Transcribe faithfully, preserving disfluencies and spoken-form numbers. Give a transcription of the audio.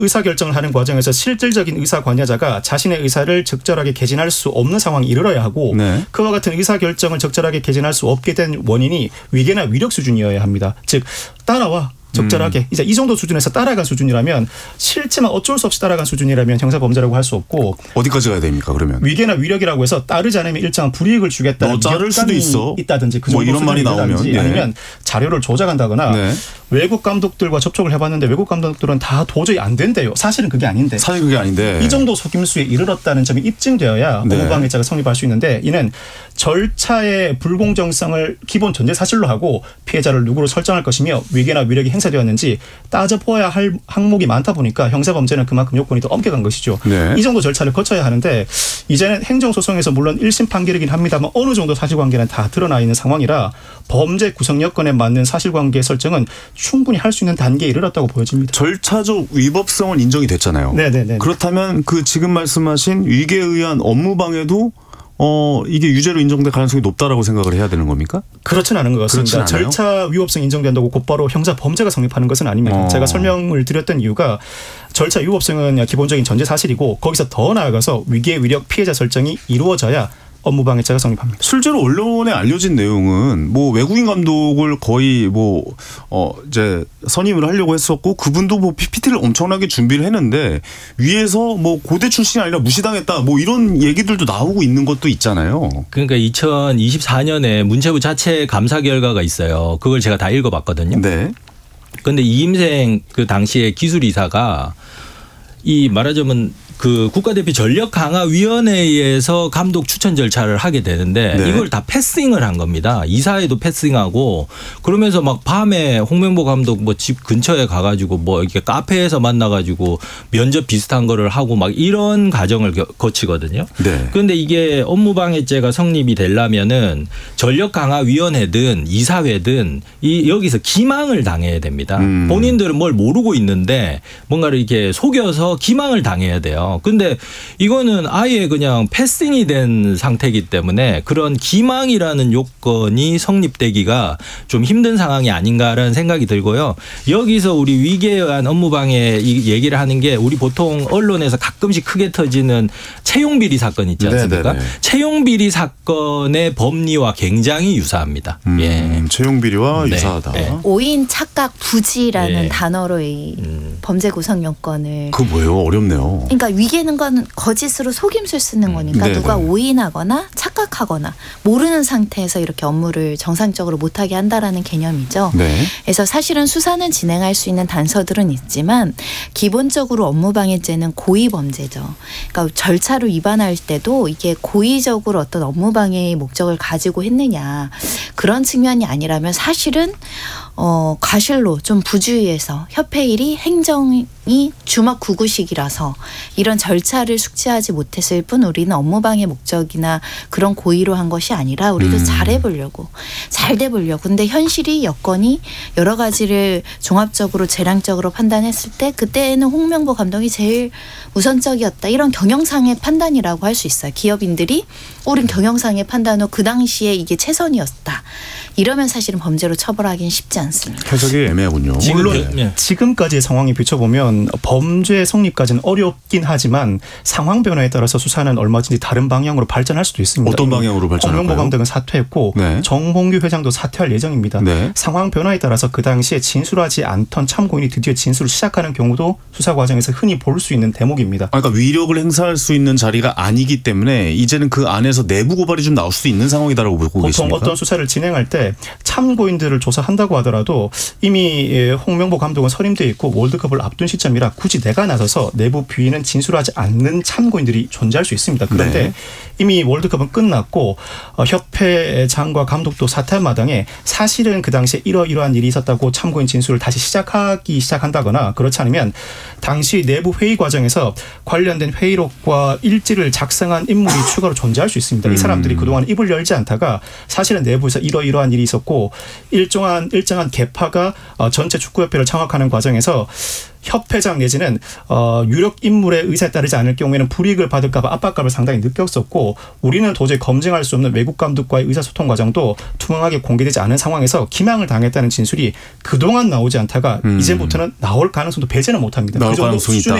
의사결정을 하는 과정에서 실질적인 의사 관여자가 자신의 의사를 적절하게 개진할 수 없는 상황에 이르러야 하고 네. 그와 같은 의사결정을 적절하게 개진할 수 없게 된 원인이 위계나 위력 수준이어야 합니다. 즉 따라와. 적절하게 음. 이제 이 정도 수준에서 따라간 수준이라면 싫지만 어쩔 수 없이 따라간 수준이라면 형사범죄라고 할 수 없고 어디까지 가야 됩니까 그러면? 위계나 위력이라고 해서 따르지 않으면 일정한 불이익을 주겠다는 너 자를 수도 있어. 있다든지 그 뭐 이런 말이 나오면 네. 아니면 자료를 조작한다거나 네. 외국 감독들과 접촉을 해봤는데 외국 감독들은 다 도저히 안 된대요. 사실은 그게 아닌데. 사실 그게 아닌데. 이 정도 속임수에 이르렀다는 점이 입증되어야 네. 업무방해죄가 성립할 수 있는데 이는 절차의 불공정성을 기본 전제 사실로 하고 피해자를 누구로 설정할 것이며 위계나 위력이 행사되었는지 따져보아야 할 항목이 많다 보니까 형사범죄는 그만큼 요건이 더 엄격한 것이죠. 네. 이 정도 절차를 거쳐야 하는데 이제는 행정소송에서 물론 일 심 판결이긴 합니다만 어느 정도 사실관계는 다 드러나 있는 상황이라 범죄 구성 여건에 맞는 사실관계 설정은 충분히 할 수 있는 단계에 이르렀다고 보여집니다. 절차적 위법성은 인정이 됐잖아요. 네네네. 그렇다면 그 지금 말씀하신 위계에 의한 업무방해도 어 이게 유죄로 인정될 가능성이 높다라고 생각을 해야 되는 겁니까? 그렇진 않은 것 같습니다. 절차 위법성 인정된다고 곧바로 형사 범죄가 성립하는 것은 아닙니다. 어. 제가 설명을 드렸던 이유가 절차 위법성은 기본적인 전제 사실이고 거기서 더 나아가서 위계 위력 피해자 설정이 이루어져야 업무방해죄가 성립합니다. 실제로 언론에 알려진 내용은 뭐 외국인 감독을 거의 뭐 어 이제 선임을 하려고 했었고 그분도 뭐 피피티를 엄청나게 준비를 했는데 위에서 뭐 고대 출신이 아니라 무시당했다 뭐 이런 얘기들도 나오고 있는 것도 있잖아요. 그러니까 이천이십사 년에 문체부 자체 감사 결과가 있어요. 그걸 제가 다 읽어봤거든요. 네. 그런데 이임생 그 당시에 기술이사가 이 말하자면 그 국가대표 전력강화위원회에서 감독 추천 절차를 하게 되는데 네. 이걸 다 패싱을 한 겁니다. 이사회도 패싱하고 그러면서 막 밤에 홍명보 감독 뭐 집 근처에 가가지고 뭐 이렇게 카페에서 만나가지고 면접 비슷한 거를 하고 막 이런 과정을 거치거든요. 네. 그런데 이게 업무방해죄가 성립이 되려면은 전력강화위원회든 이사회든 이 여기서 기망을 당해야 됩니다. 음. 본인들은 뭘 모르고 있는데 뭔가를 이렇게 속여서 기망을 당해야 돼요. 근데 이거는 아예 그냥 패싱이 된 상태이기 때문에 그런 기망이라는 요건이 성립되기가 좀 힘든 상황이 아닌가라는 생각이 들고요. 여기서 우리 위계에 의한 업무방해 얘기를 하는 게 우리 보통 언론에서 가끔씩 크게 터지는 채용비리 사건 있지 않습니까? 네네네. 채용비리 사건의 법리와 굉장히 유사합니다. 음, 예. 채용비리와 네. 유사하다. 네. 오인 착각 부지라는 네. 단어로 이 음. 범죄 구성 요건을. 그 뭐예요? 어렵네요. 그러니까 위계는 건 거짓으로 속임수를 쓰는 거니까 음. 누가 오인하거나 착각하거나 모르는 상태에서 이렇게 업무를 정상적으로 못하게 한다라는 개념이죠. 네. 그래서 사실은 수사는 진행할 수 있는 단서들은 있지만 기본적으로 업무방해죄는 고의범죄죠. 그러니까 절차를 위반할 때도 이게 고의적으로 어떤 업무방해의 목적을 가지고 했느냐 그런 측면이 아니라면 사실은 어, 과실로 좀 부주의해서 협회 일이 행정이 주먹구구식이라서 이런 절차를 숙지하지 못했을 뿐 우리는 업무방해 목적이나 그런 고의로 한 것이 아니라 우리도 음. 잘해보려고 잘 돼보려고. 근데 현실이 여건이 여러 가지를 종합적으로 재량적으로 판단했을 때 그때는 홍명보 감독이 제일 우선적이었다. 이런 경영상의 판단이라고 할 수 있어요. 기업인들이 우린 경영상의 판단으로 그 당시에 이게 최선이었다. 이러면 사실은 범죄로 처벌하기는 쉽지 않습니다. 해석이 애매하군요. 물론 네. 지금까지의 상황이 비춰보면 범죄 성립까지는 어렵긴 하지만 상황 변화에 따라서 수사는 얼마든지 다른 방향으로 발전할 수도 있습니다. 어떤 방향으로 발전할까요? 홍명보 감독은 사퇴했고 네. 정봉규 회장도 사퇴할 예정입니다. 네. 상황 변화에 따라서 그 당시에 진술하지 않던 참고인이 드디어 진술을 시작하는 경우도 수사 과정에서 흔히 볼 수 있는 대목입니다. 그러니까 위력을 행사할 수 있는 자리가 아니기 때문에 이제는 그 안에서 내부 고발이 좀 나올 수도 있는 상황이다라고 보고 보통 계십니까? 어떤 수사를 진행할 때 참고인들을 조사한다고 하더라도 이미 홍명보 감독은 선임되어 있고 월드컵을 앞둔 시점이라 굳이 내가 나서서 내부 비위는 진술하지 않는 참고인들이 존재할 수 있습니다. 그런데 네. 이미 월드컵은 끝났고 협회장과 감독도 사퇴한 마당에 사실은 그 당시에 이러이러한 일이 있었다고 참고인 진술을 다시 시작하기 시작한다거나 그렇지 않으면 당시 내부 회의 과정에서 관련된 회의록과 일지를 작성한 인물이 추가로 존재할 수 있습니다. 이 사람들이 그동안 입을 열지 않다가 사실은 내부에서 이러이러한 일어난 일이 있었고 일정한 일정한 계파가 전체 축구협회를 장악하는 과정에서 협회장 내지는 어, 유력 인물의 의사에 따르지 않을 경우에는 불이익을 받을까 봐 압박감을 상당히 느꼈었고 우리는 도저히 검증할 수 없는 외국 감독과의 의사소통 과정도 투명하게 공개되지 않은 상황에서 기망을 당했다는 진술이 그동안 나오지 않다가 음. 이제부터는 나올 가능성도 배제는 못합니다. 나올 그 정도 가능성이 수준의